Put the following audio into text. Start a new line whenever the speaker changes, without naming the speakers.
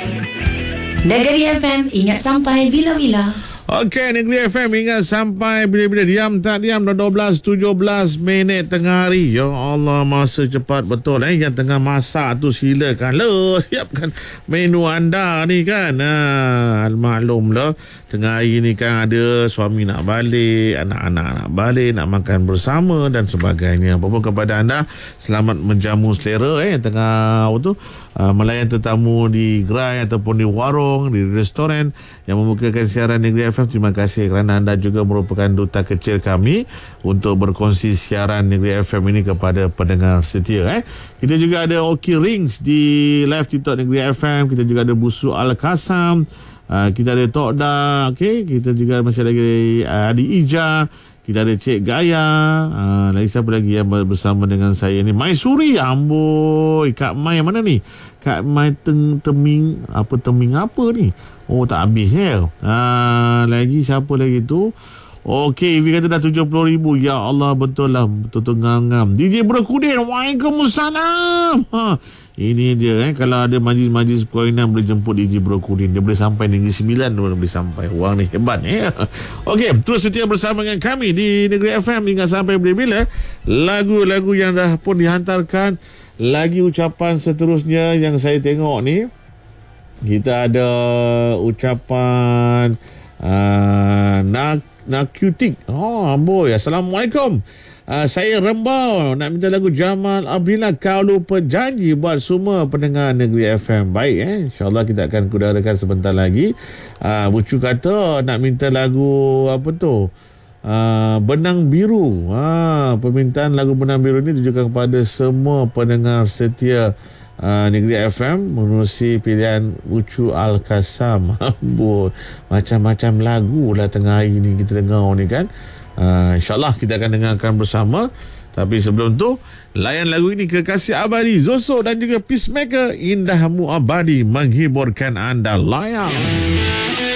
Negeri FM, ingat sampai bila-bila.
Okey, Negeri FM ingat sampai bila-bila. Diam tak diam dah 12:17 tengah hari. Ya Allah, masa cepat betul. Yang tengah masak tu silakan lo siapkan menu anda ni kan. Maklum lah, tengah hari ni kan ada suami nak balik, anak-anak nak balik, nak makan bersama dan sebagainya. Apa pun kepada anda, selamat menjamu selera tengah melayan tetamu di gerai ataupun di warung, di restoran yang membukakan siaran Negeri FM. Terima kasih kerana anda juga merupakan duta kecil kami untuk berkongsi siaran Negeri FM ini kepada pendengar setia. Kita juga ada Oki Rings di live TikTok Negeri FM. Kita juga ada Busu Al-Kasam. Kita ada Tok Da. Okay? Kita juga masih lagi Adi Ija. Kita ada Cik Gaya. Lagi siapa lagi yang bersama dengan saya ni? Mai Suri. Amboi. Kak Mai mana ni? Kak Mai teming apa ni? Oh, tak habis ya. Lagi siapa lagi tu? Okey, Ivi kata dah 70,000. Ya Allah, betul lah. Betul-betul ngam-ngam. DJ Brodin. Waalaikumsalam. Ini dia kalau ada majlis-majlis perkahwinan boleh jemput DJ Brodin. Dia boleh sampai Negeri Sembilan, dia boleh sampai. Orang ni hebat Okey, terus setia bersama dengan kami di Negeri FM hingga sampai bila-bila. Lagu-lagu yang dah pun dihantarkan. Lagi ucapan seterusnya yang saya tengok ni, kita ada ucapan Nakutik. Amboi, Assalamualaikum. Saya Rembau nak minta lagu Jamal Abdillah, Kau Lupa Janji buat semua pendengar Negeri FM. Baik InsyaAllah kita akan kudarakan sebentar lagi. Bucu kata nak minta lagu Benang Biru. Permintaan lagu Benang Biru ni ditujukan kepada semua pendengar setia Negeri FM menerusi pilihan Bucu Al-Kasam. Macam-macam lagu lah tengah hari ni kita dengar ni kan. InsyaAllah kita akan dengarkan bersama. Tapi sebelum tu, layan lagu ini Kekasih Abadi, Zoso dan juga Peacemaker. Indahmu Abadi menghiburkan anda. Layan.